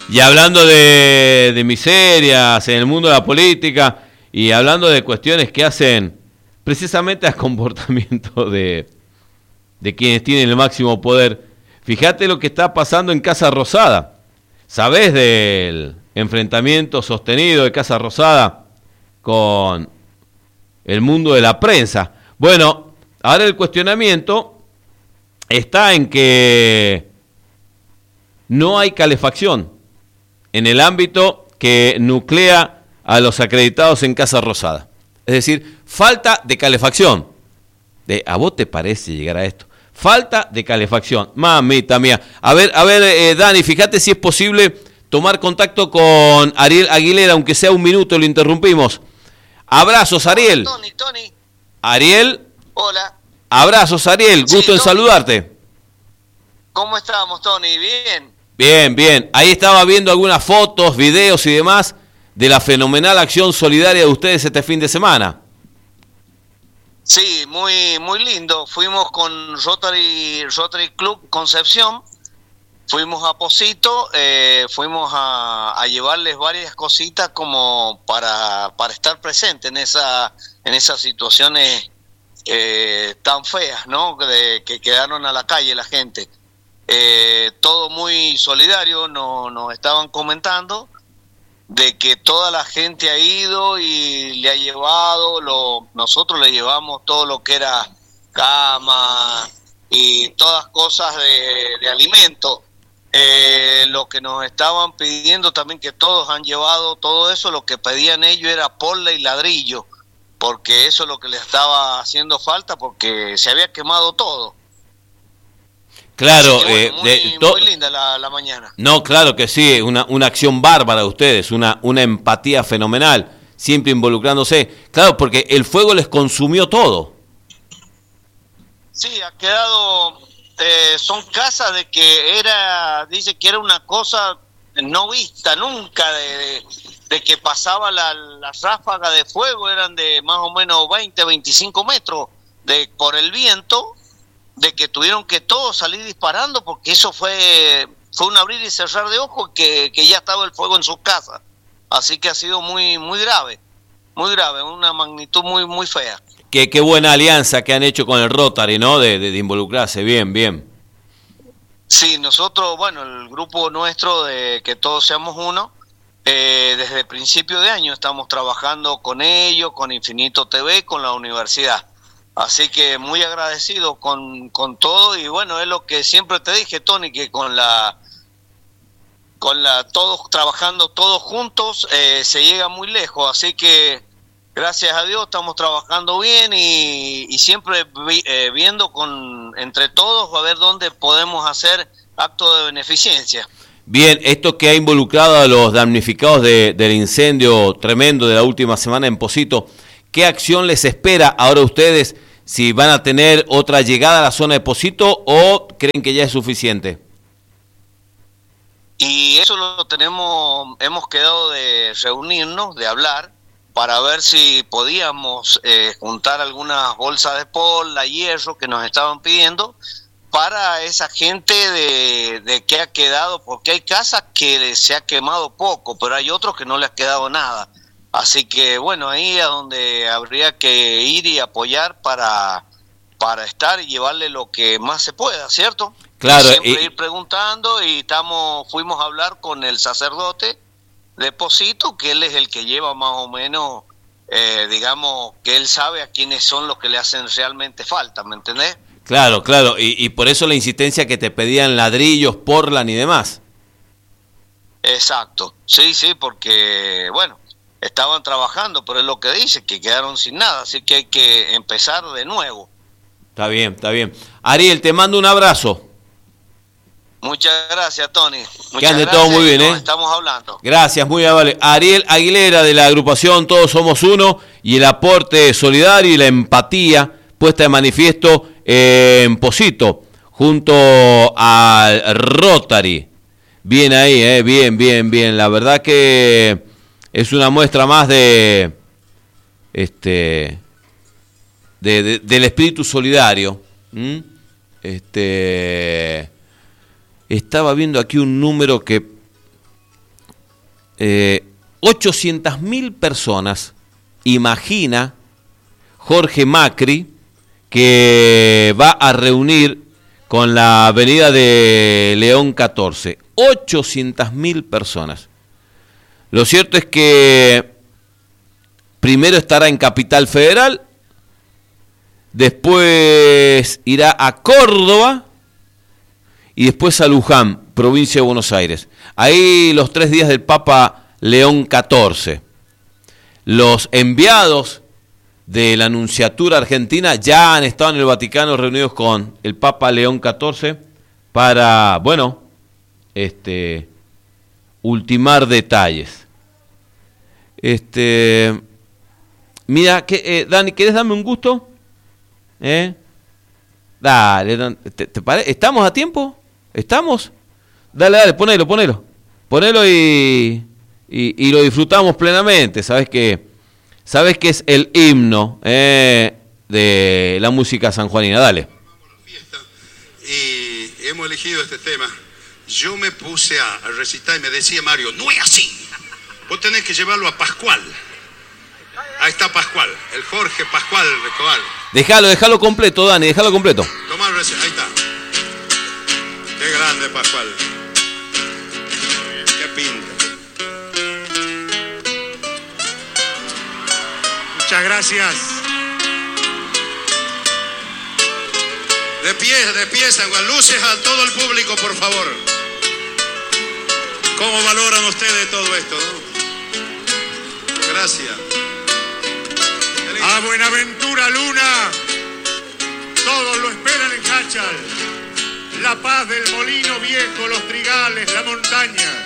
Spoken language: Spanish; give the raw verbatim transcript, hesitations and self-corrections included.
Y hablando de, de miserias en el mundo de la política y hablando de cuestiones que hacen precisamente al comportamiento de, de quienes tienen el máximo poder, fíjate lo que está pasando en Casa Rosada. ¿Sabés del enfrentamiento sostenido de Casa Rosada con el mundo de la prensa? Bueno, ahora el cuestionamiento está en que no hay calefacción en el ámbito que nuclea a los acreditados en Casa Rosada. Es decir, falta de calefacción. De, ¿a vos te parece llegar a esto? Falta de calefacción. Mamita mía. A ver, a ver, eh, Dani, fíjate si es posible tomar contacto con Ariel Aguilera, aunque sea un minuto, lo interrumpimos. Abrazos, Ariel. Tony, Tony. Ariel. Hola. Abrazos, Ariel. Sí, Gusto en Tony. saludarte. ¿Cómo estamos, Tony? ¿Bien? Bien, bien. Ahí estaba viendo algunas fotos, videos y demás de la fenomenal acción solidaria de ustedes este fin de semana. Sí, muy muy lindo. Fuimos con Rotary, Rotary Club Concepción, fuimos a Posito, eh, fuimos a, a llevarles varias cositas como para, para estar presente en esa en esas situaciones eh, tan feas, ¿no? De, que quedaron a la calle la gente. Eh, todo muy solidario, no, nos estaban comentando de que toda la gente ha ido y le ha llevado, lo, nosotros le llevamos todo lo que era cama y todas cosas de, de alimento. Eh, lo que nos estaban pidiendo también, que todos han llevado todo eso, lo que pedían ellos era porla y ladrillo, porque eso es lo que les estaba haciendo falta, porque se había quemado todo. Claro, que, bueno, eh, muy, de, to- muy linda la, la mañana. No, claro que sí, una, una acción bárbara de ustedes, una, una empatía fenomenal, siempre involucrándose. Claro, porque el fuego les consumió todo. Sí, ha quedado, eh, son casas de que era, dice que era una cosa no vista nunca, de, de, de que pasaba la, la ráfaga de fuego, eran de más o menos veinte, veinticinco metros de por el viento, de que tuvieron que todos salir disparando, porque eso fue fue un abrir y cerrar de ojos, que, que ya estaba el fuego en sus casas. Así que ha sido muy muy grave, muy grave, una magnitud muy muy fea. Qué, qué buena alianza que han hecho con el Rotary, ¿no? De, de, de involucrarse, bien, bien. Sí, nosotros, bueno, el grupo nuestro de Que Todos Seamos Uno, eh, desde el principio de año estamos trabajando con ellos, con Infinito T V, con la universidad. Así que muy agradecido con, con todo, y bueno, es lo que siempre te dije, Tony, que con la con la todos trabajando todos juntos eh, se llega muy lejos. Así que gracias a Dios estamos trabajando bien y, y siempre vi, eh, viendo con entre todos a ver dónde podemos hacer actos de beneficencia. Bien, esto que ha involucrado a los damnificados de, del incendio tremendo de la última semana en Posito, ¿qué acción les espera ahora a ustedes? Si van a tener otra llegada a la zona de Posito o creen que ya es suficiente. Y eso lo tenemos, hemos quedado de reunirnos, de hablar, para ver si podíamos eh, juntar algunas bolsas de porla, hierro que nos estaban pidiendo para esa gente de, de que ha quedado, porque hay casas que se ha quemado poco, pero hay otros que no les ha quedado nada. Así que bueno, ahí es donde habría que ir y apoyar para, para estar y llevarle lo que más se pueda, ¿cierto? Claro. Y siempre y... ir preguntando, y estamos fuimos a hablar con el sacerdote de Posito, que él es el que lleva más o menos, eh, digamos, que él sabe a quiénes son los que le hacen realmente falta, ¿me entendés? Claro, claro, y, y por eso la insistencia que te pedían ladrillos, porlan y demás. Exacto, sí, sí, porque, bueno, estaban trabajando, pero es lo que dice, que quedaron sin nada, así que hay que empezar de nuevo. Está bien, está bien. Ariel, te mando un abrazo. Muchas gracias, Tony. Muchas que ande gracias, todo muy bien, nos ¿eh? estamos hablando. Gracias, muy amable. Ariel Aguilera, de la agrupación Todos Somos Uno, y el aporte solidario y la empatía puesta de manifiesto en Posito, junto al Rotary. Bien ahí, ¿eh? Bien, bien, bien. La verdad que es una muestra más de este de, de, del espíritu solidario. ¿Mm? Este estaba viendo aquí un número que eh, ochocientas mil personas, imagina Jorge Macri, que va a reunir con la avenida de León catorce. ochocientas mil personas. Lo cierto es que primero estará en Capital Federal, después irá a Córdoba y después a Luján, provincia de Buenos Aires. Ahí los tres días del Papa León catorce. Los enviados de la Nunciatura Argentina ya han estado en el Vaticano reunidos con el Papa León catorce para, bueno, este, ultimar detalles. Este, mira, que, eh, Dani, ¿querés darme un gusto? ¿Eh? Dale, ¿te, te pare? ¿Estamos a tiempo? ¿Estamos? Dale, dale, ponelo, ponelo. Ponelo y, y, y lo disfrutamos plenamente. Sabes que, sabes que es el himno eh, de la música sanjuanina. Dale. Y hemos elegido este tema. Yo me puse a, a recitar y me decía Mario, no es así. Vos tenés que llevarlo a Pascual. Ahí está Pascual, el Jorge Pascual Recobar. Déjalo, déjalo completo, Dani, déjalo completo. Tomá, ahí está. Qué grande Pascual. Qué pinta. Muchas gracias. De pie, de pie, San Juan. Luces a todo el público, por favor. ¿Cómo valoran ustedes todo esto, no? Gracias. A Buenaventura Luna, todos lo esperan en Cachal. La paz del molino viejo, los trigales, la montaña.